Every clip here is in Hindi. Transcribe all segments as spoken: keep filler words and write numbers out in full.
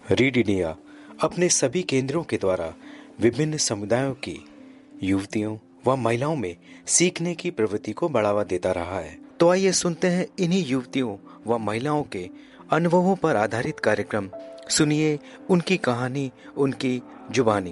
रीड इंडिया अपने सभी केंद्रों के द्वारा विभिन्न समुदायों की युवतियों व महिलाओं में सीखने की प्रवृत्ति को बढ़ावा देता रहा है। तो आइए सुनते हैं इन्हीं युवतियों व महिलाओं के अनुभवों पर आधारित कार्यक्रम। सुनिए उनकी कहानी, उनकी जुबानी।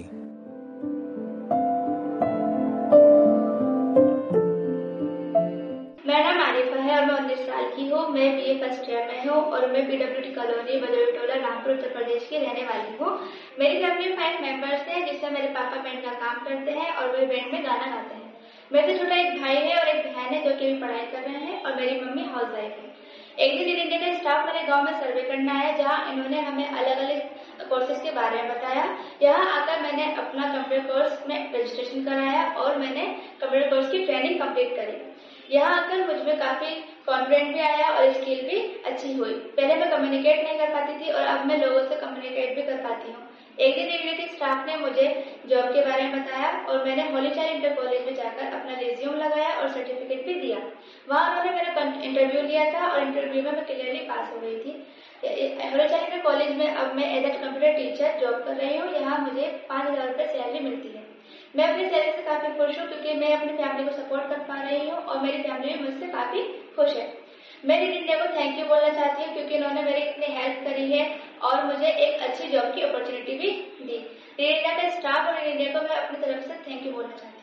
मेरा नाम आरिफा है और मैं उन्नीस साल की हूँ। मैं बीए फर्स्ट ईयर में हूँ और मैं पीडब्ल्यूडी कॉलोनी बदौली टोला रामपुर उत्तर प्रदेश की रहने वाली हूँ। मेरी फैमिली में फाइव मेंबर्स हैं, जिसमें मेरे पापा बैंड का काम करते हैं और वे बैंड में गाना गाते हैं। मेरे से छोटा एक भाई है और एक बहन है जो कि भी पढ़ाई कर रहे हैं और मेरी मम्मी हाउस वाइफ है। एक दिन इंडिया का स्टाफ मेरे गाँव में सर्वे करना है, जहाँ इन्होंने हमें अलग अलग कोर्सेज के बारे में बताया। यहाँ आकर मैंने अपना कंप्यूटर कोर्स में रजिस्ट्रेशन कराया और मैंने कंप्यूटर कोर्स की ट्रेनिंग कंप्लीट करी। यहाँ आकर मुझ में काफी कॉन्फिडेंट भी आया और स्किल भी अच्छी हुई। पहले मैं कम्युनिकेट नहीं कर पाती थी और अब मैं लोगों से कम्युनिकेट भी कर पाती हूँ। एक दिन रिलेटिव स्टाफ ने मुझे जॉब के बारे में बताया और मैंने होली चाइल्ड इंटर कॉलेज में जाकर अपना रिज्यूम लगाया और सर्टिफिकेट भी दिया। वहाँ उन्होंने मेरा इंटरव्यू लिया था और इंटरव्यू में मैं क्लियरली पास हो गई थी। होली चाइल्ड इंटर कॉलेज में अब मैं as a computer teacher job कर रही हूँ। यहाँ मुझे पाँच हजार रुपये सैलरी मिलती है। मैं अपनी सैलरी से काफी खुश हूँ क्योंकि मैं अपनी फैमिली को सपोर्ट कर पा रही हूँ और मेरी फैमिली भी मुझसे काफी खुश है। मैं रीड इंडिया को थैंक यू बोलना चाहती हूँ क्योंकि इन्होंने मेरी इतनी हेल्प करी है और मुझे एक अच्छी जॉब की अपॉर्चुनिटी भी दी। रीड इंडिया का स्टाफ और रीड इंडिया को मैं अपनी तरफ से थैंक यू बोलना चाहती हूँ।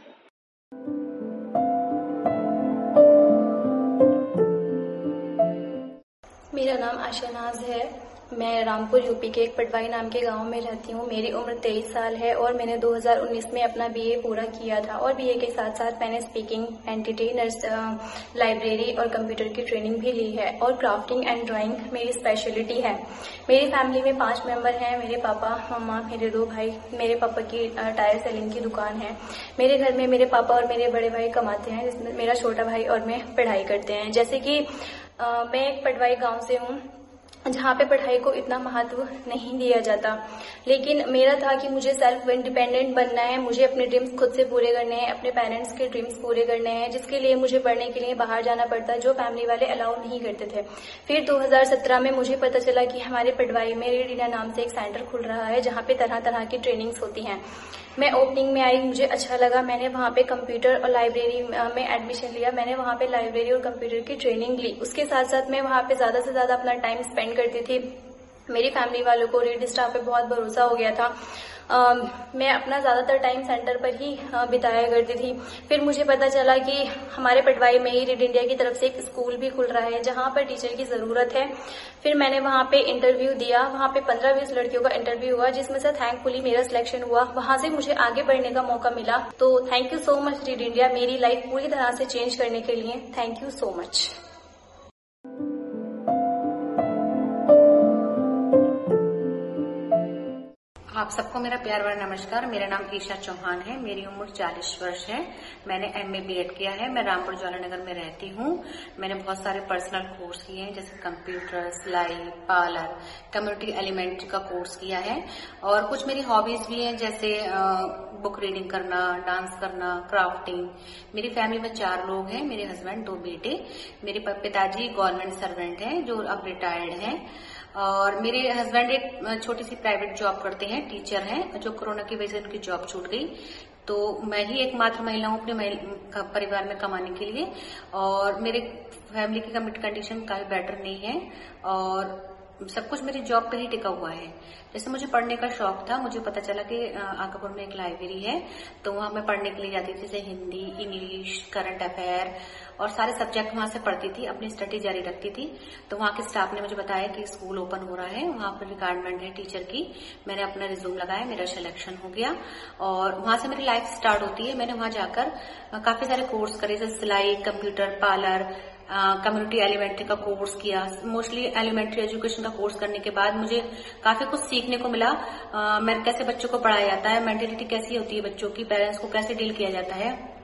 मेरा नाम आशा नाज है। मैं रामपुर यूपी के एक पटवाई नाम के गांव में रहती हूँ। मेरी उम्र तेईस साल है और मैंने दो हज़ार उन्नीस में अपना बीए पूरा किया था और बीए के साथ साथ मैंने स्पीकिंग, एंटिटी, नर्स, लाइब्रेरी और कंप्यूटर की ट्रेनिंग भी ली है और क्राफ्टिंग एंड ड्राइंग मेरी स्पेशलिटी है। मेरी फैमिली में पांच मेंबर हैं। मेरे पापा, मम्मा, मेरे दो भाई। मेरे पापा की टायर सेलिंग की दुकान है। मेरे घर में मेरे पापा और मेरे बड़े भाई कमाते हैं, जिसमें मेरा छोटा भाई और मैं पढ़ाई करते हैं। जैसे कि आ, मैं एक पटवाई गाँव से हूँ जहाँ पे पढ़ाई को इतना महत्व नहीं दिया जाता, लेकिन मेरा था कि मुझे सेल्फ इंडिपेंडेंट बनना है। मुझे अपने ड्रीम्स खुद से पूरे करने हैं, अपने पेरेंट्स के ड्रीम्स पूरे करने हैं, जिसके लिए मुझे पढ़ने के लिए बाहर जाना पड़ता, जो फैमिली वाले अलाउ नहीं करते थे। फिर दो हज़ार सत्रह में मुझे पता चला कि हमारे पटवाई में रीड इंडिया नाम से एक सेंटर खुल रहा है जहाँ पे तरह तरह की ट्रेनिंग्स होती हैं। मैं ओपनिंग में आई, मुझे अच्छा लगा। मैंने वहाँ पे कंप्यूटर और लाइब्रेरी में एडमिशन लिया। मैंने वहाँ पे लाइब्रेरी और कंप्यूटर की ट्रेनिंग ली। उसके साथ साथ मैं वहाँ पे ज्यादा से ज्यादा अपना टाइम स्पेंड करती थी। मेरी फैमिली वालों को रीड स्टाफ पे बहुत भरोसा हो गया था। आ, मैं अपना ज्यादातर टाइम सेंटर पर ही आ, बिताया करती थी। फिर मुझे पता चला कि हमारे पटवाई में ही रीड इंडिया की तरफ से एक स्कूल भी खुल रहा है जहां पर टीचर की जरूरत है। फिर मैंने वहां पे इंटरव्यू दिया। वहां पे पंद्रह बीस लड़कियों का इंटरव्यू हुआ, जिसमें से थैंकफुली मेरा सिलेक्शन हुआ। वहां से मुझे आगे बढ़ने का मौका मिला। तो thank you so much read India, मेरी लाइफ पूरी तरह से चेंज करने के लिए। Thank you so much. आप सबको मेरा प्यार भरा नमस्कार। मेरा नाम ईशा चौहान है। मेरी उम्र चालीस वर्ष है। मैंने एमए बीएड किया है। मैं रामपुर ज्वालानगर में रहती हूँ। मैंने बहुत सारे पर्सनल कोर्स किए हैं, जैसे कंप्यूटर, सिलाई, पार्लर, कम्युनिटी एलिमेंट्री का कोर्स किया है और कुछ मेरी हॉबीज भी हैं, जैसे बुक रीडिंग करना, डांस करना, क्राफ्टिंग। मेरी फैमिली में चार लोग हैं, मेरे हस्बैंड, दो बेटे। मेरे पिताजी गवर्नमेंट सर्वेंट हैं जो अब रिटायर्ड हैं और मेरे हस्बैंड एक छोटी सी प्राइवेट जॉब करते हैं, टीचर हैं, जो कोरोना की वजह से उनकी जॉब छूट गई। तो मैं ही एकमात्र महिला हूँ अपने परिवार में कमाने के लिए और मेरे फैमिली की कंडीशन काफी बेटर नहीं है और सब कुछ मेरी जॉब पे ही टिका हुआ है। जैसे मुझे पढ़ने का शौक था, मुझे पता चला कि आकापुर में एक लाइब्रेरी है, तो वहां मैं पढ़ने के लिए जाती थी, जैसे हिंदी, इंग्लिश, करंट अफेयर और सारे सब्जेक्ट वहां से पढ़ती थी, अपनी स्टडी जारी रखती थी। तो वहां के स्टाफ ने मुझे बताया कि स्कूल ओपन हो रहा है, वहां पर रिक्वायरमेंट है टीचर की। मैंने अपना रिज्यूम लगाया, मेरा सिलेक्शन हो गया और वहां से मेरी लाइफ स्टार्ट होती है। मैंने वहां जाकर काफी सारे कोर्स करे, जैसे सिलाई, कंप्यूटर, पार्लर, कम्युनिटी एलिमेंट्री का कोर्स किया। मोस्टली एलिमेंट्री एजुकेशन का कोर्स करने के बाद मुझे काफी कुछ सीखने को मिला। आ, मैं कैसे बच्चों को पढ़ाया जाता है, मेंटेलिटी कैसी होती है बच्चों की, पेरेंट्स को कैसे डील किया जाता है।